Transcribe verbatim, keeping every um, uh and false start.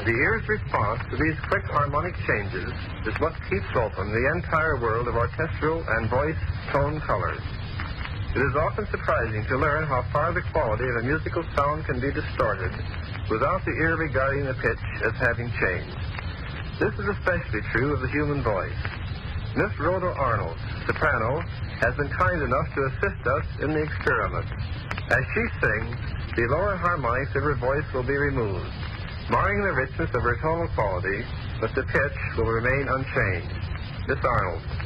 The ear's response to these quick harmonic changes is what keeps open the entire world of orchestral and voice tone colors. It is often surprising to learn how far the quality of a musical sound can be distorted without the ear regarding the pitch as having changed. This is especially true of the human voice. Miss Rhoda Arnold, soprano, has been kind enough to assist us in the experiment. As she sings, the lower harmonics of her voice will be removed, marring the richness of her tonal quality, but the pitch will remain unchanged. Miss Arnold.